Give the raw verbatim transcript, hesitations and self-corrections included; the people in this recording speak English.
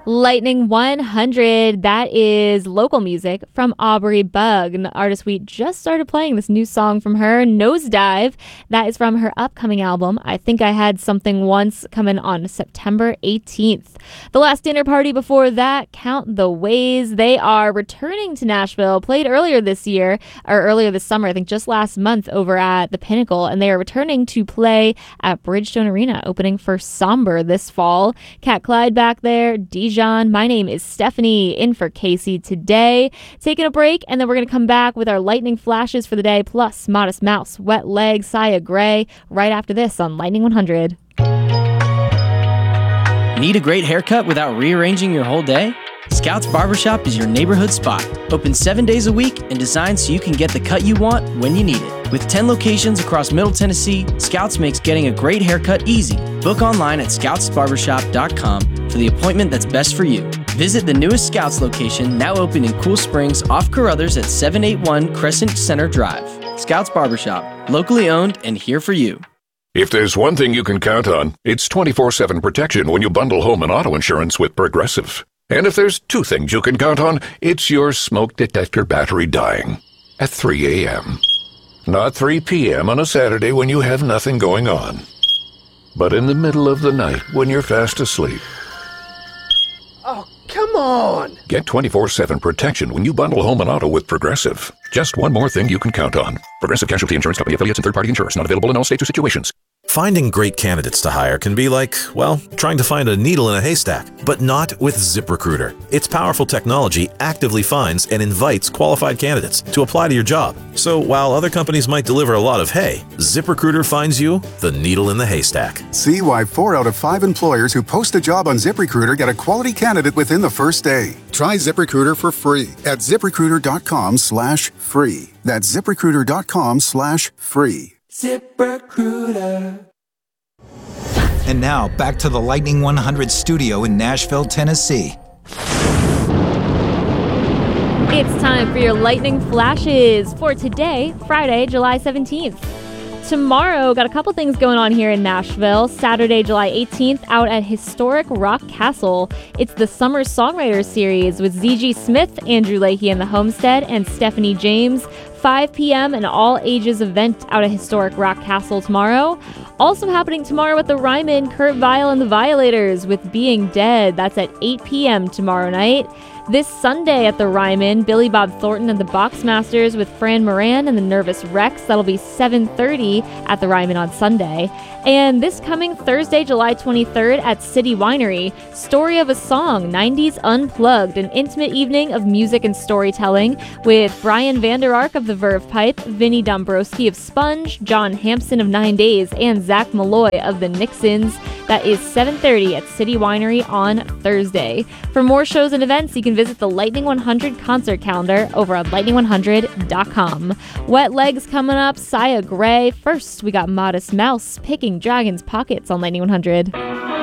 Lightning one hundred, that is local music from Aubrey Bug, an artist we just started playing this new song from her, Nosedive. That is from her upcoming album, I Think I Had Something Once, coming on September eighteenth. The Last Dinner Party before that, Count the Ways. They are returning to Nashville, played earlier this year, or earlier this summer, I think just last month over at the Pinnacle, and they are returning to play at Bridgestone Arena, opening for Somber this fall. Cat Clyde back there, D J John. My name is Stephanie, in for Casey today. Taking a break, and then we're going to come back with our lightning flashes for the day, plus Modest Mouse, Wet Leg, Sia Gray, right after this on Lightning one hundred. Need a great haircut without rearranging your whole day? Scouts Barbershop is your neighborhood spot. Open seven days a week and designed so you can get the cut you want when you need it. With ten locations across Middle Tennessee, Scouts makes getting a great haircut easy. Book online at scouts barbershop dot com for the appointment that's best for you. Visit the newest Scouts location, now open in Cool Springs off Carruthers at seven eighty-one Crescent Center Drive. Scouts Barbershop, locally owned and here for you. If there's one thing you can count on, it's twenty-four seven protection when you bundle home and auto insurance with Progressive. And if there's two things you can count on, it's your smoke detector battery dying at three a.m. Not three p.m. on a Saturday when you have nothing going on, but in the middle of the night when you're fast asleep. Oh, come on! Get twenty-four seven protection when you bundle home and auto with Progressive. Just one more thing you can count on. Progressive Casualty Insurance Company affiliates and third-party insurers. Not available in all states or situations. Finding great candidates to hire can be like, well, trying to find a needle in a haystack, but not with ZipRecruiter. Its powerful technology actively finds and invites qualified candidates to apply to your job. So while other companies might deliver a lot of hay, ZipRecruiter finds you the needle in the haystack. See why four out of five employers who post a job on ZipRecruiter get a quality candidate within the first day. Try ZipRecruiter for free at ZipRecruiter.com slash free. That's ZipRecruiter.com slash free. ZipRecruiter. And now, back to the Lightning one hundred studio in Nashville, Tennessee. It's time for your lightning flashes for today, Friday, July seventeenth. Tomorrow, got a couple things going on here in Nashville. Saturday, July eighteenth, out at Historic Rock Castle. It's the Summer Songwriters Series with Z G Smith, Andrew Leahy and the Homestead, and Stephanie James. five p.m. an all-ages event out at Historic Rock Castle tomorrow. Also happening tomorrow at the Ryman, Kurt Vile and the Violators with Being Dead. That's at eight p.m. tomorrow night. This Sunday at the Ryman, Billy Bob Thornton and the Boxmasters with Fran Moran and the Nervous Rex. That'll be seven thirty at the Ryman on Sunday. And this coming Thursday, July twenty-third at City Winery, Story of a Song, nineties Unplugged, an intimate evening of music and storytelling with Brian Vander Ark of the Verve Pipe, Vinnie Dombrowski of Sponge, John Hampson of Nine Days, and Zach Malloy of the Nixons. That is seven thirty at City Winery on Thursday. For more shows and events, you can visit the Lightning one hundred concert calendar over on lightning one hundred dot com. Wet Legs coming up, Sia Gray. First, we got Modest Mouse, Picking Dragon's Pockets on Lightning one hundred.